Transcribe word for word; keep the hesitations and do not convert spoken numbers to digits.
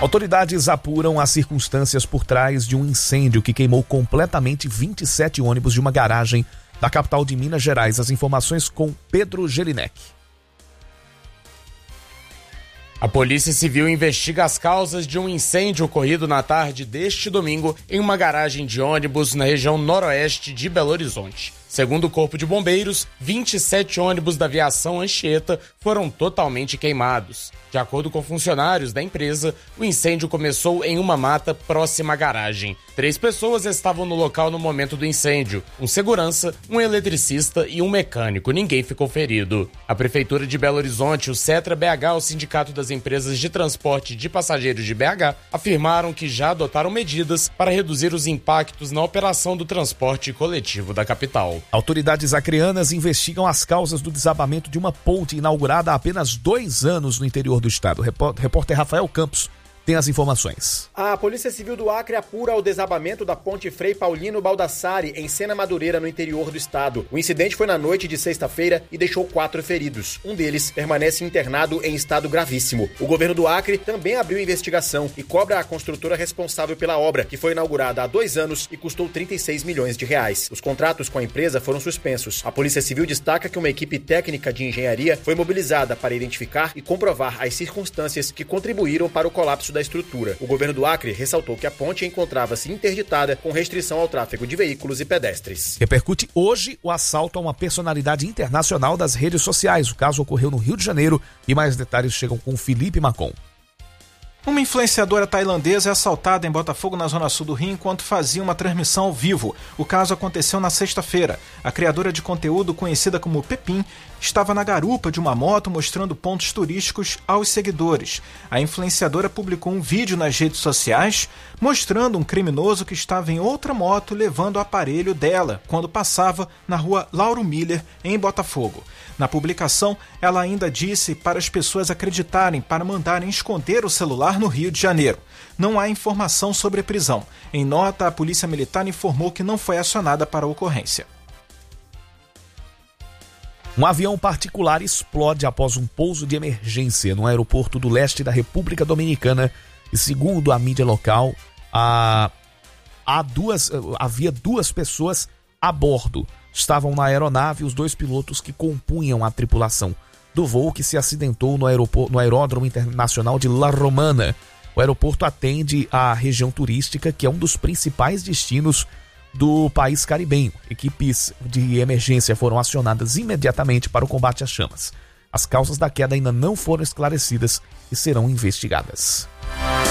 Autoridades apuram as circunstâncias por trás de um incêndio que queimou completamente vinte e sete ônibus de uma garagem da capital de Minas Gerais. As informações com Pedro Gelinek. A Polícia Civil investiga as causas de um incêndio ocorrido na tarde deste domingo em uma garagem de ônibus na região noroeste de Belo Horizonte. Segundo o Corpo de Bombeiros, vinte e sete ônibus da aviação Anchieta foram totalmente queimados. De acordo com funcionários da empresa, o incêndio começou em uma mata próxima à garagem. Três pessoas estavam no local no momento do incêndio: um segurança, um eletricista e um mecânico. Ninguém ficou ferido. A Prefeitura de Belo Horizonte, o Cetra B H, o Sindicato das Empresas de Transporte de Passageiros de B H, afirmaram que já adotaram medidas para reduzir os impactos na operação do transporte coletivo da capital. Autoridades acreanas investigam as causas do desabamento de uma ponte inaugurada há apenas dois anos no interior do estado. Repórter Rafael Campos tem as informações. A Polícia Civil do Acre apura o desabamento da ponte Frei Paulino Baldassari, em Sena Madureira, no interior do estado. O incidente foi na noite de sexta-feira e deixou quatro feridos. Um deles permanece internado em estado gravíssimo. O governo do Acre também abriu investigação e cobra a construtora responsável pela obra, que foi inaugurada há dois anos e custou trinta e seis milhões de reais. Os contratos com a empresa foram suspensos. A Polícia Civil destaca que uma equipe técnica de engenharia foi mobilizada para identificar e comprovar as circunstâncias que contribuíram para o colapso da estrutura. O governo do Acre ressaltou que a ponte encontrava-se interditada com restrição ao tráfego de veículos e pedestres. Repercute hoje o assalto a uma personalidade internacional das redes sociais. O caso ocorreu no Rio de Janeiro e mais detalhes chegam com Felipe Macon. Uma influenciadora tailandesa é assaltada em Botafogo, na zona sul do Rio, enquanto fazia uma transmissão ao vivo. O caso aconteceu na sexta-feira. A criadora de conteúdo, conhecida como Pepin, estava na garupa de uma moto mostrando pontos turísticos aos seguidores. A influenciadora publicou um vídeo nas redes sociais mostrando um criminoso que estava em outra moto levando o aparelho dela quando passava na rua Lauro Miller, em Botafogo. Na publicação, ela ainda disse para as pessoas acreditarem para mandarem esconder o celular no Rio de Janeiro. Não há informação sobre a prisão. Em nota, a Polícia Militar informou que não foi acionada para a ocorrência. Um avião particular explode após um pouso de emergência no aeroporto do leste da República Dominicana e, segundo a mídia local, há, há duas, havia duas pessoas a bordo. Estavam na aeronave os dois pilotos que compunham a tripulação do voo que se acidentou no, aeroporto, no Aeródromo Internacional de La Romana. O aeroporto atende a região turística, que é um dos principais destinos do país caribenho. Equipes de emergência foram acionadas imediatamente para o combate às chamas. As causas da queda ainda não foram esclarecidas e serão investigadas.